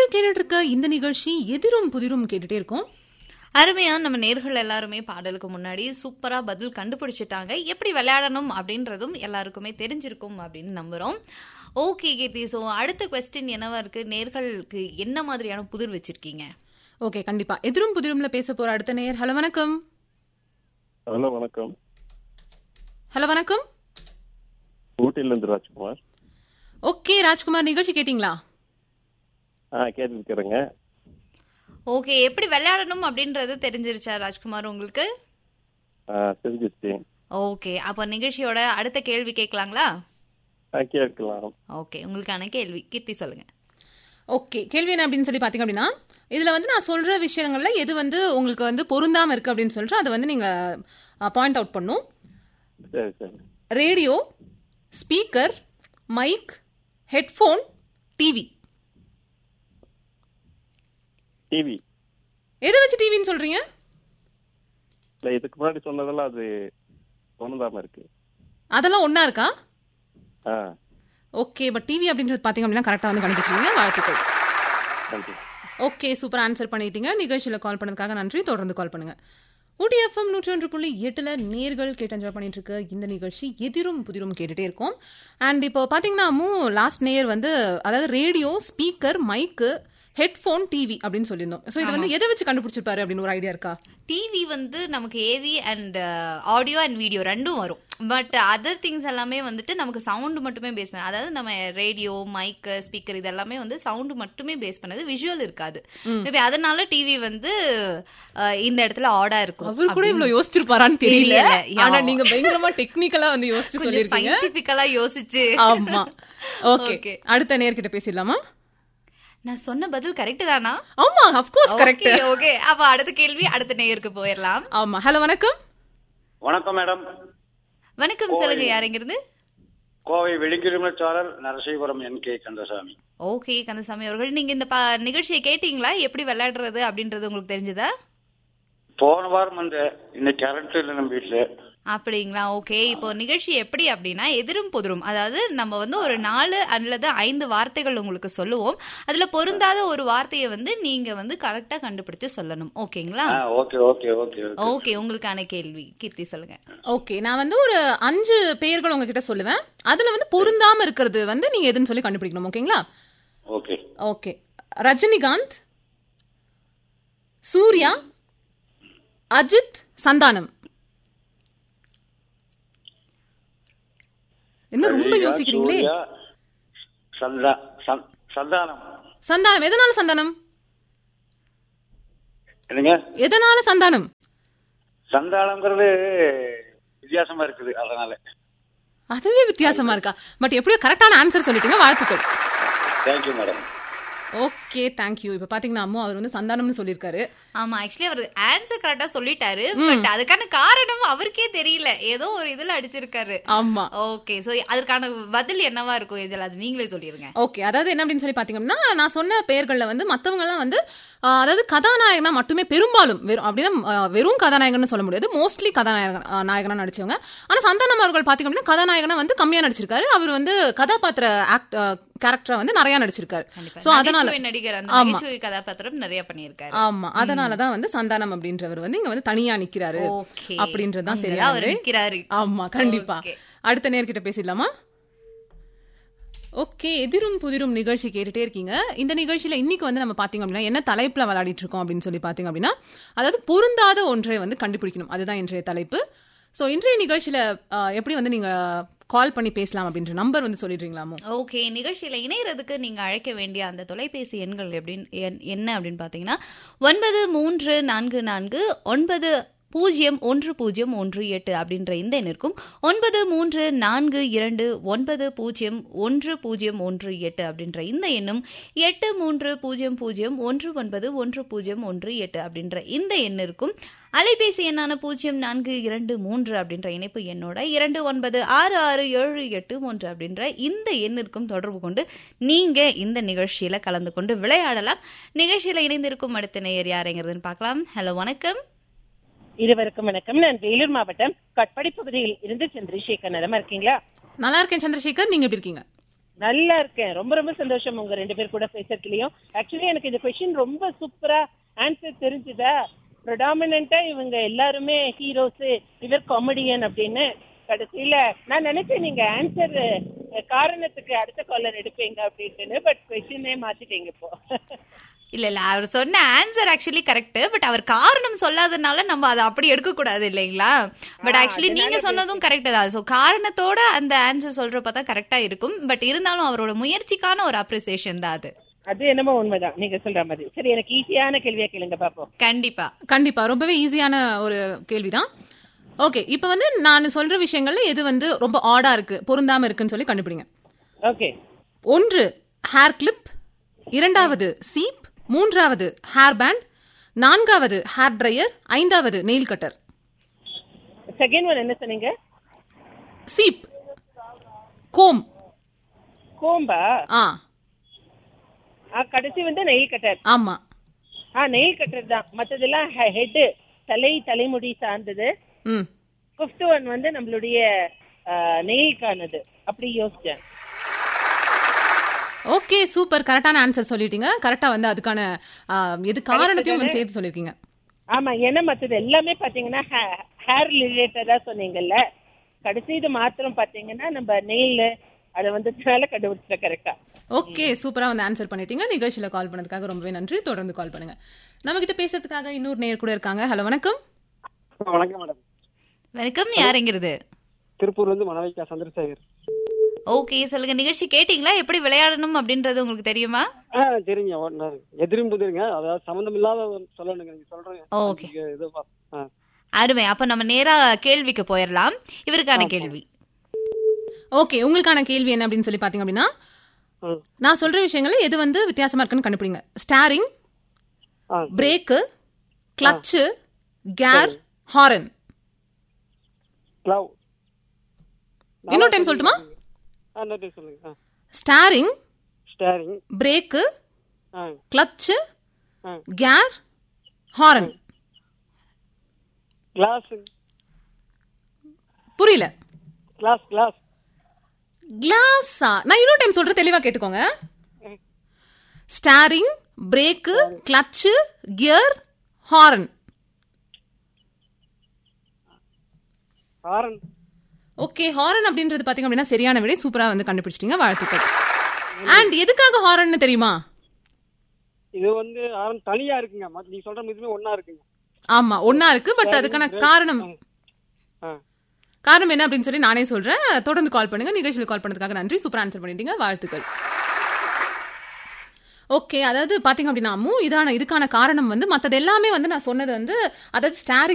நீங்கள் கேட்டுட்டு இருக்க இந்த நிகழ்ச்சி எதிரும் புதிரும் கேட்டுட்டே இருக்கோம். அருமையா நம்ம நேர்கள் எல்லாருமே பாடலுக்கு முன்னாடி சூப்பரா பதில் கண்டுபிடிச்சிட்டாங்க. எப்படி விளையாடணும் அப்படின்றதும் எல்லாருக்குமே தெரிஞ்சிருக்கும் அப்படின்னு நம்புறோம். ஓகே கீர்த்தி, ஸோ அடுத்த கொஸ்டின் என்னவா இருக்கு? நேர்களுக்கு என்ன மாதிரியான புதிர் வச்சிருக்கீங்க? ஓகே, கண்டிப்பா எதிரும் புதிரும்ல பேச போற அடுத்த நேயர். ஹலோ வணக்கம். ஹலோ வணக்கம். ஹலோ வணக்கம். ஊட்டில இருந்து ராஜ்குமார். ஓகே ராஜ்குமார், நிகழ்ச்சி கேட்டீங்களா? கேட்டுருக்கிறேங்க. ஓகே, எப்படி விளையாடணும் அப்படின்றது தெரிஞ்சிருச்சா ராஜ்குமார் உங்களுக்கு? தெரிஞ்சிருச்சு. ஓகே, அப்ப நிகழ்ச்சியோட அடுத்த கேள்வி கேட்கலாங்களா? கேட்கலாம். ஓகே, உங்களுக்கான கேள்வி கீர்த்தி சொல்லுங்க. ஓகே, கேள்வி என்ன அப்படின்னு சொல்லி பாத்தீங்க அப்படின்னா, இதுல வந்து நான் சொல்ற விஷயங்கள்ல எது வந்து உங்களுக்கு வந்து பொருந்தாம இருக்கு அப்படின்னு சொல்லிட்டு அதை வந்து நீங்க பாயிண்ட் அவுட் பண்ணும். சரி சரி. Radio, speaker, mic, headphone, TV. TV. எதை வச்சு டிவின்னு சொல்றீங்க? இல்ல, இதுக்கு முன்னாடி சொன்னதெல்லாம் அது பொருந்தாம இருக்கு. அதெல்லாம் ஒன்னா இருக்கா? ஓகே, பட் டிவி அப்படின்றது பாத்தீங்க அப்படின்னா கரெக்டா வந்து கண்டுபிடிச்சிருக்கீங்க. வாழ்த்துக்கள். ஓகே, சூப்பர் ஆன்சர் பண்ணிட்டீங்க. நிகழ்ச்சியில கால் பண்ணதுக்காக நன்றி. தொடர்ந்து கால் பண்ணுங்க. ஊட்டி எஃப்எம் 101.8 நேர்கள் கேட்டு என்ஜாய் பண்ணிட்டு இருக்கு இந்த நிகழ்ச்சி எதிரும் புதிரும் கேட்டுட்டே இருக்கும். அண்ட் இப்போ பாத்தீங்கன்னா லாஸ்ட் நேயர் வந்து அதாவது ரேடியோ, ஸ்பீக்கர், மைக்கு, ஹெட்போன், டிவி அப்படின்னு சொல்லியிருந்தோம். ஸோ இது வந்து எதை வச்சு கண்டுபிடிச்சிருப்பாரு அப்படின்னு ஒரு ஐடியா இருக்கா? டிவி வந்து நமக்கு AV and audio and video ரெண்டும் வரும். பட் அதர் திங்ஸ் எல்லாமே வந்துட்டு நமக்கு சவுண்ட் மட்டுமே பேஸ் பண்ண, அதாவது நம்ம ரேடியோ, மைக், ஸ்பீக்கர் இதெல்லாமே வந்து சவுண்ட் மட்டுமே பேஸ் பண்ணது, விஷுவல் இருக்காது. மேபி அதனால டிவி வந்து இந்த இடத்துல ஆடா இருக்கும். அவர் கூட இவ்வளவு யோசிச்சிருப்பாரான்னு தெரியல. ஆனா நீங்க பயங்கரமா டெக்னிக்கலா வந்து யோசிச்சு சொல்லிருக்கீங்க. சயின்டிபிக்கலா யோசிச்சு. ஆமா. ஓகே, அடுத்த நேர்கிட்ட பேசிடலாமா? நான் சொன்ன பதில் கரெக்ட் தானா? ஆமா, ஆஃப் கோர்ஸ் கரெக்ட். ஓகே, அப்ப அடுத்த கேள்வி அடுத்த நேயருக்கு போயிடலாம். ஆமா. ஹலோ வணக்கம். வணக்கம் மேடம். வணக்கம், சொல்லுங்க. யாருங்கிறது? கோவை வெளிக்கிருமச்சாரர் நரசிபுரம் NK கந்தசாமி. ஓகே கந்தசாமி அவர்கள், நீங்க இந்த நிகழ்ச்சியை கேட்டீங்களா? எப்படி விளையாடுறது அப்படின்றது உங்களுக்கு தெரிஞ்சதா? போன வாரம் வந்து இன்னைக்கு கரண்ட் இல்லை நம்ம வீட்டுல. அப்படிங்களா? ஓகே, இப்போ நிகழ்ச்சி எப்படி அப்படின்னா எதிரும் புதிரும், அதாவது நம்ம வந்து ஒரு 4 அல்லது 5 வார்த்தைகள் உங்களுக்கு சொல்லுவோம். அதுல பொருந்தாத ஒரு வார்த்தையை வந்து நீங்க வந்து கரெக்டா கண்டுபிடிச்சு சொல்லணும். ஓகேங்களா? ஓகே ஓகே ஓகே ஓகே, உங்களுக்கான கேள்வி கீர்த்தி சொல்லுங்க. ஓகே, நான் வந்து ஒரு 5 பெயர்கள் உங்ககிட்ட சொல்லுவேன். அதுல வந்து பொருந்தாம இருக்கிறது வந்து நீங்க எதுன்னு சொல்லி கண்டுபிடிக்கணும். ஓகேங்களா? Okay okay. ரஜினிகாந்த், சூர்யா, அஜித், சந்தானம். என்ன ரொம்ப யோசிக்கிறீங்களே? சந்தானம். சந்தானம். எதனால சந்தானம்? என்னங்க? எதனால சந்தானம்? சந்தானம்ங்கிறது வித்தியாசமா இருக்குது, அதனால. அதுவே வித்தியாசமா இருக்கா? பட் எப்படியோ கரெக்டான ஆன்சர் சொல்லிட்டீங்க. வாழ்த்துக்கள். Thank you madam. Okay, thank you. இப்ப பாத்தீங்கன்னா அவர் வந்து சந்தானம்னு சொல்லிருக்காரு. ஆமா, ஆக்சுவலி அவர் ஆன்சர் கரெக்டா சொல்லிட்டாரு. பட் அதுக்கான காரணம் அவருக்கே தெரியல, ஏதோ ஒரு இதுல அடிச்சிருக்காரு. ஆமா. ஓகே, சோ அதற்கான பதில் என்னவா இருக்கும் இதுல, அது நீங்களே சொல்லிருங்க. ஓகே, அதாவது என்ன அப்படின்னு சொல்லி பாத்தீங்கன்னா, நான் சொன்ன பெயர்கள்ல வந்து மத்தவங்க எல்லாம் வந்து அதாவது கதாநாயகனா மட்டுமே பெரும்பாலும் வெறும் கதாநாயகன் சொல்ல முடியாது, மோஸ்ட்லி கதாநாயகனா நடிச்சவங்க. ஆனா சந்தானம் அவர்கள் பாத்தீங்க அப்படின்னா கதாநாயகனா வந்து கம்மியா நடிச்சிருக்காரு. அவர் வந்து கதாபாத்திர கேரக்டரா வந்து நிறைய நடிச்சிருக்காரு. சோ அதனால நடிகர் அந்த நகைச்சுவை கதாபாத்திரம் நிறைய பண்ணிருக்காரு. ஆமா, அதனாலதான் வந்து சந்தானம் அப்படின்றவர் வந்து இங்க வந்து தனியா நிக்கிறாரு அப்படின்றதுதான் சரியா அவர் நிக்கிறாரு. ஆமா, கண்டிப்பா. அடுத்த நேர்கிட்ட பேசிடலாமா? ஓகே, எதிரும் புதிரும் நிகழ்ச்சி கேட்டுட்டே இருக்கீங்க. இந்த நிகழ்ச்சியில இன்னைக்கு வந்து நம்ம பாத்தீங்க அப்படின்னா என்ன தலைப்புல விளையாடிட்டு இருக்கோம் அப்படின்னு சொல்லி பாத்தீங்க அப்படின்னா, அதாவது பொருந்தாத ஒன்றை வந்து கண்டுபிடிக்கணும். அதுதான் இன்றைய தலைப்பு. சோ இன்றைய நிகழ்ச்சியில எப்படி வந்து நீங்க கால் பண்ணி பேசலாம் அப்படின்ற நம்பர் வந்து சொல்லிடுறீங்களாமோ? ஓகே, நிகழ்ச்சியில இணையறதுக்கு நீங்க அழைக்க வேண்டிய அந்த தொலைபேசி எண்கள் என்ன அப்படின்னு பாத்தீங்கன்னா 9344901018 அப்படின்ற இந்த எண்ணிற்கும் 9342901018 அப்படின்ற இந்த எண்ணும் 8300191018 அப்படின்ற இந்த எண்ணிற்கும் அலைபேசி எண்ணான 0423 அப்படின்ற இணைப்பு எண்ணோட 29666783 அப்படின்ற இந்த எண்ணிற்கும் தொடர்பு கொண்டு நீங்க இந்த நிகழ்ச்சியில கலந்து கொண்டு விளையாடலாம். நிகழ்ச்சியில இணைந்திருக்கும் அடுத்த நேயர் யாருங்கிறதுன்னு பார்க்கலாம். ஹலோ வணக்கம். இருவருக்கும் வணக்கம். நான் வேலூர் மாவட்டம் கட்பாடி பகுதியில் இருந்து சந்திரசேகர். நலமா இருக்கீங்களா? நல்லா இருக்கேன் சந்திரசேகர், நீங்க எப்படி இருக்கீங்க? நல்லா இருக்கேன். ரொம்ப ரொம்ப சந்தோஷம் உங்க 2 பேர் கூட பேசுறதுலயும். ஆக்சுவலி எனக்கு இந்த கொஸ்டின் ரொம்ப சூப்பரா ஆன்சர் தெரிஞ்சுதா. ப்ரொடாமினண்டா இவங்க எல்லாருமே ஹீரோஸ், இவர் காமெடியன் அப்படின்னு. கடைசியில நான் நினைச்சேன் நீங்க ஆன்சர் காரணத்துக்கு அடுத்த காலர் எடுப்பீங்க அப்படின்னு. பட் கொஸ்டினே மாத்திட்டீங்க இப்போ. இல்ல அவர் சொன்ன ஆன்சர் ஆக்சுவலி கரெக்ட். பட் அவர் காரணம் சொல்லாதனால நம்ம அதை அப்படி எடுக்க கூடாது இல்லைங்களா? பட் ஆக்சுவலி நீங்க சொன்னதும் கரெக்ட் தான். சோ காரணத்தோட அந்த ஆன்சர் சொல்றப்ப தான் கரெக்டா இருக்கும். பட் இருந்தாலும் அவரோட முயற்சிக்கான ஒரு அப்ரிசியேஷன் தான் அது. அது என்னமோ உண்மைதான் நீங்க சொல்ற மாதிரி. சரி, எனக்கு ஈஸியான கேள்வியா கேளுங்க பாப்போம். கண்டிப்பா ரொம்பவே ஈஸியான ஒரு கேள்விதான். ஓகே, இப்ப வந்து நான் சொல்ற விஷயங்கள்ல எது ரொம்ப ஆடா இருக்கு, பொருந்தாம இருக்குன்னு சொல்லி கண்டுபிடிங்க. ஓகே. 1 ஹேர் கிளிப், 2வது சீப், 3வது ஹேர் பேண்ட், 4வது ஹேர் ட்ரையர், 5வது நெயில் கட்டர். செகண்ட் ஒன் என்ன சொன்னீங்க? சீப், கோம். கோம்பா? கடைசி வந்து நெயில் கட்டர். ஆமா, நெயில் கட்டர் தான். மத்ததெல்லாம் ஹெட், தலைமுடி சார்ந்தது. 5th ஒன் வந்து நம்மளுடைய நெயிலுக்கானது. அப்படி யோசிச்சேன். Okay, super. கரெக்டான ஆன்சர் சொல்லிட்டீங்க. கரெக்டா வந்து அதுக்கான எது காரணத்தையும் வந்து சேர்த்து சொல்லிருக்கீங்க. ஆமா, ஏன்னா மத்தது எல்லாமே பாத்தீங்கன்னா ஹேர் ரிலேட்டடா சொன்னீங்கல்ல. கடைசி இது மாத்திரம் பாத்தீங்கன்னா நம்ம நெயில் அதை வந்து கண்டுபிடிச்ச கரெக்டா. ஓகே, சூப்பரா வந்து ஆன்சர் பண்ணிட்டீங்க. நிகழ்ச்சியில கால் பண்ணதுக்காக ரொம்பவே நன்றி. தொடர்ந்து கால் பண்ணுங்க. நம்ம கிட்ட பேசுறதுக்காக இன்னொரு நேயர் கூட இருக்காங்க. ஹலோ, வணக்கம். வணக்கம் மேடம். வணக்கம். யாருங்கிறது? திருப்பூர்ல இருந்து மனவிகா சந்திரசேகர். ஓகே, சொல்லுங்க. நிகழ்ச்சி கேட்டீங்களா? எப்படி விளையாடணும் அப்படின்றது உங்களுக்கு தெரியுமா? தெரியுங்க. எதிரும் புதிருங்க, அதாவது சம்பந்தம் இல்லாத சொல்லணுங்க. நீங்க சொல்றீங்க. ஓகே, அருமை. அப்ப நம்ம நேரா கேள்விக்கு போயிடலாம். இவருக்கான கேள்வி. ஓகே, உங்களுக்கான கேள்வி என்ன அப்படின்னு சொல்லி பாத்தீங்க அப்படின்னா, நான் சொல்ற விஷயங்கள்ல எது வந்து வித்தியாசமா இருக்குன்னு கண்டுபிடிங்க. Starting, brake, clutch, care, horn. இன்னொரு டைம் சொல்லட்டுமா? Starting, brake, clutch, care, horn. புரியல. கிளாஸா? நான் இன்னொரு டைம் சொல்ற, தெளிவா கேட்டுக்கோங்க. Starting, brake, clutch, gear, horn. Okay, horn அப்படின்றது பாத்தீங்க அப்படின்னா சரியான விடை. சூப்பரா வந்து கண்டுபிடிச்சிட்டீங்க. வாழ்த்துக்கள். அண்ட் எதுக்காக ஹாரன் தெரியுமா? இது வந்து ஹாரன் தனியா இருக்குங்க. நீ சொல்ற மாதிரி ஒண்ணா இருக்குங்க. ஆமா, ஒண்ணா இருக்கு. பட் அதுக்கான காரணம் என்ன அப்படின்னு சொல்லி நானே சொல்றேன். தொடர்ந்து கால் பண்ணுங்க. நிகழ்ச்சியில் கால் பண்ணதுக்காக நன்றி. சூப்பர் ஆன்சர் பண்ணிட்டீங்க. வாழ்த்துக்கள். ஓகே, அதாவது பாத்தீங்க அப்படின்னா இதுக்கான காரணம் வந்து மத்தது எல்லாமே வந்து நான் சொன்னது வந்து, அதாவது ஸ்டாரிங்